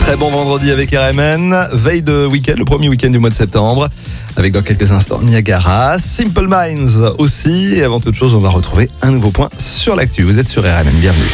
Très bon vendredi avec RMN, veille de week-end, le premier week-end du mois de septembre, avec dans quelques instants Niagara, Simple Minds aussi. Et avant toute chose, on va retrouver un nouveau point sur l'actu. Vous êtes sur RMN, bienvenue.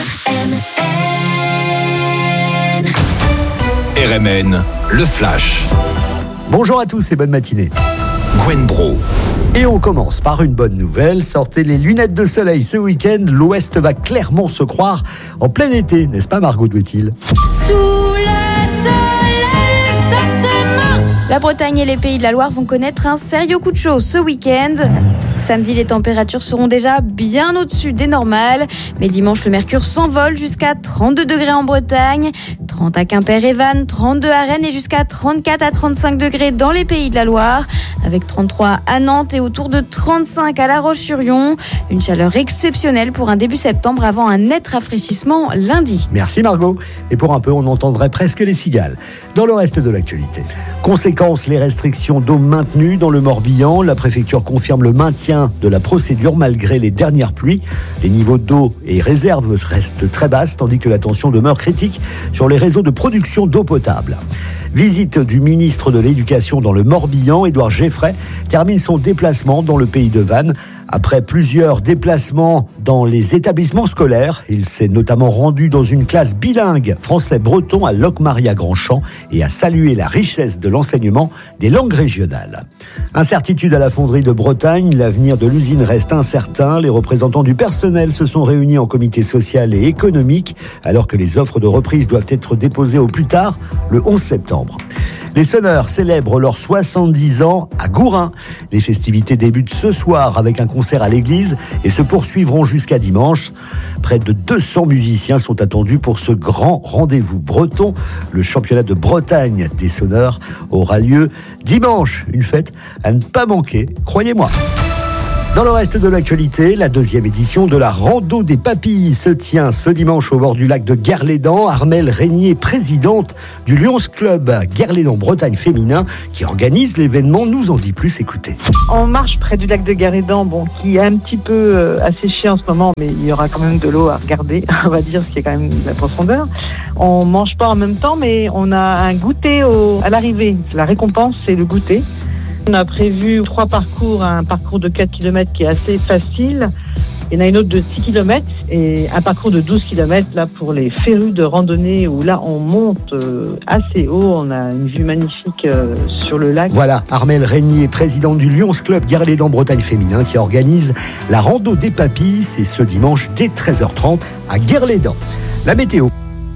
RMN, le flash. Bonjour à tous et bonne matinée. Gwen Bro. Et on commence par une bonne nouvelle. Sortez les lunettes de soleil ce week-end. L'Ouest va clairement se croire en plein été, n'est-ce pas Margot Douetil ? Sous le soleil, exactement. La Bretagne et les Pays de la Loire vont connaître un sérieux coup de chaud ce week-end. Samedi, les températures seront déjà bien au-dessus des normales. Mais dimanche, le mercure s'envole jusqu'à 32 degrés en Bretagne, 30 à Quimper et Vannes, 32 à Rennes et jusqu'à 34 à 35 degrés dans les Pays de la Loire. Avec 33 à Nantes et autour de 35 à La Roche-sur-Yon. Une chaleur exceptionnelle pour un début septembre avant un net rafraîchissement lundi. Merci Margot. Et pour un peu, on entendrait presque les cigales. Dans le reste de l'actualité. Conséquence, les restrictions d'eau maintenues dans le Morbihan. La préfecture confirme le maintien de la procédure malgré les dernières pluies. Les niveaux d'eau et réserves restent très basses, tandis que la tension demeure critique sur les réseaux de production d'eau potable. Visite du ministre de l'Éducation dans le Morbihan, Édouard Geffray, termine son déplacement dans le pays de Vannes. Après plusieurs déplacements dans les établissements scolaires, il s'est notamment rendu dans une classe bilingue français-breton à Locmaria-Grandchamp et a salué la richesse de l'enseignement des langues régionales. Incertitude à la fonderie de Bretagne, l'avenir de l'usine reste incertain. Les représentants du personnel se sont réunis en comité social et économique alors que les offres de reprise doivent être déposées au plus tard le 11 septembre. Les sonneurs célèbrent leurs 70 ans à Gourin. Les festivités débutent ce soir avec un concert à l'église et se poursuivront jusqu'à dimanche. Près de 200 musiciens sont attendus pour ce grand rendez-vous breton. Le championnat de Bretagne des sonneurs aura lieu dimanche. Une fête à ne pas manquer, croyez-moi. Dans le reste de l'actualité, la deuxième édition de la Rando des Papilles se tient ce dimanche au bord du lac de Guerlédan. Armelle Régnier, présidente du Lions Club Guerlédan Bretagne Féminin, qui organise l'événement, nous en dit plus, écoutez. On marche près du lac de Guerlédan, qui est un petit peu asséché en ce moment, mais il y aura quand même de l'eau à regarder, on va dire, ce qui est quand même la profondeur. On mange pas en même temps, mais on a un goûter à l'arrivée. La récompense, c'est le goûter. On a prévu 3 parcours, un parcours de 4 km qui est assez facile. Il y en a une autre de 6 km et un parcours de 12 km là, pour les férus de randonnée où là on monte assez haut. On a une vue magnifique sur le lac. Voilà, Armelle Régnier, présidente du Lions Club Guerlédan Bretagne Féminin qui organise la Rando des Papilles. C'est ce dimanche dès 13h30 à Guerlédan. La météo.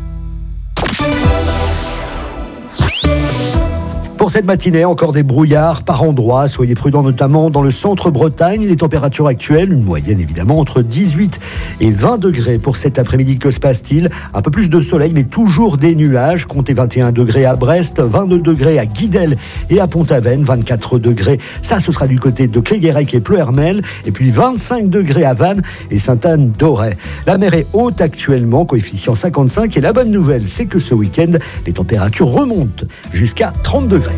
Pour cette matinée, encore des brouillards par endroits. Soyez prudents notamment dans le centre Bretagne. Les températures actuelles, une moyenne évidemment entre 18 et 20 degrés pour cet après-midi. Que se passe-t-il ? Un peu plus de soleil, mais toujours des nuages. Comptez 21 degrés à Brest, 22 degrés à Guidel et à Pont-Aven, 24 degrés. Ça, ce sera du côté de Cléguérec et Pleuhermel. Et puis 25 degrés à Vannes et Sainte-Anne-d'Auray. La mer est haute actuellement, coefficient 55. Et la bonne nouvelle, c'est que ce week-end, les températures remontent jusqu'à 30 degrés.